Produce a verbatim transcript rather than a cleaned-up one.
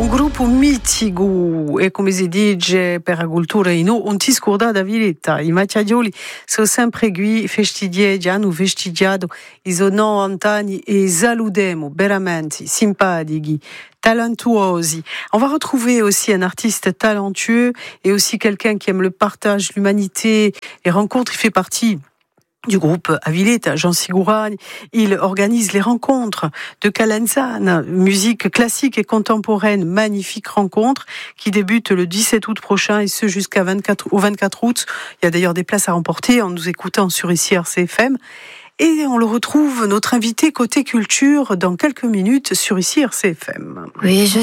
gruppo mitico e come si dice per la cultura in non ti scordare da Villetta. I macchiaioli sono sempre qui festidiati, hanno festidiato i novanta anni e salutiamo veramente simpatici, talentuosi. On va retrouver aussi un artiste talentueux et aussi quelqu'un qui aime le partage, l'humanité, les rencontres. Il fait partie du groupe Aviletta, Jean Sigouragne. Il organise les rencontres de Calenzane, musique classique et contemporaine, magnifique rencontre qui débute le dix-sept août prochain et ce jusqu'à vingt-quatre, au vingt-quatre août. Il y a d'ailleurs des places à remporter en nous écoutant sur ici R C F M. Et on le retrouve, notre invité côté culture, dans quelques minutes sur ici R C F M. Oui, je